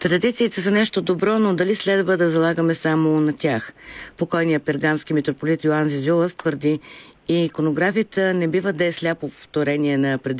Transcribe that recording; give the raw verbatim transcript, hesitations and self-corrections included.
Традициите са нещо добро, но дали следва да залагаме само на тях? Покойният пергамски митрополит Йоан Зизюлас твърди, и иконографията не бива да е сляпо повторение на предишните